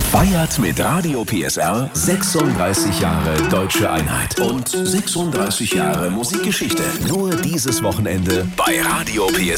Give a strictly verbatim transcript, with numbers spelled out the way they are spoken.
Feiert mit Radio P S R sechsunddreißig Jahre Deutsche Einheit und sechsunddreißig Jahre Musikgeschichte. Nur dieses Wochenende bei Radio P S R.